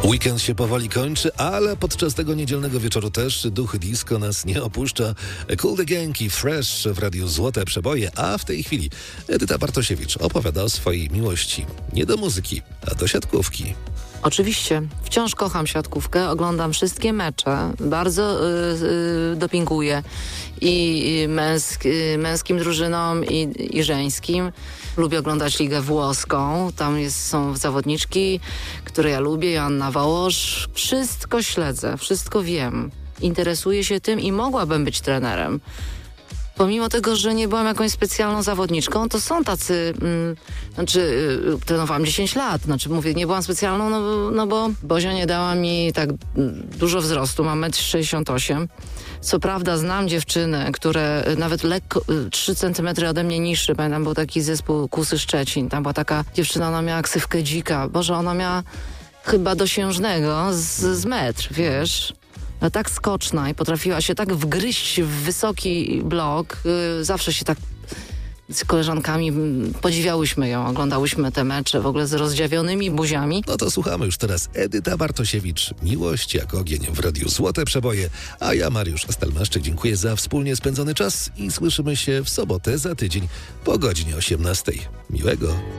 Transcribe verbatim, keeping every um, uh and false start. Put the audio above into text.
Weekend się powoli kończy, ale podczas tego niedzielnego wieczoru też duch disco nas nie opuszcza. Cool the Gang i Fresh w radiu Złote Przeboje, a w tej chwili Edyta Bartosiewicz opowiada o swojej miłości nie do muzyki, a do siatkówki. Oczywiście. Wciąż kocham siatkówkę, oglądam wszystkie mecze, bardzo y, y, dopinguję i, i męsk, y, męskim drużynom i, i żeńskim. Lubię oglądać ligę włoską, tam jest, są zawodniczki, które ja lubię, Joanna Wołosz. Wszystko śledzę, wszystko wiem. Interesuję się tym i mogłabym być trenerem. Pomimo tego, że nie byłam jakąś specjalną zawodniczką, to są tacy, mm, znaczy y, trenowałam dziesięć lat, znaczy mówię, nie byłam specjalną, no, no bo Bozia nie dała mi tak dużo wzrostu, mam metr sześćdziesiąt osiem. Co prawda znam dziewczyny, które nawet lekko, trzy centymetry ode mnie niższe, pamiętam, był taki zespół Kusy Szczecin, tam była taka dziewczyna, ona miała ksywkę dzika, Boże, ona miała chyba dosiężnego z, z metr, wiesz. No, tak skoczna i potrafiła się tak wgryźć w wysoki blok. Yy, zawsze się tak z koleżankami podziwiałyśmy ją, oglądałyśmy te mecze w ogóle z rozdziawionymi buziami. No to słuchamy już teraz Edyta Bartosiewicz. Miłość jak ogień w radiu Złote Przeboje. A ja, Mariusz Stelmaszczyk, dziękuję za wspólnie spędzony czas i słyszymy się w sobotę za tydzień po godzinie osiemnastej. Miłego.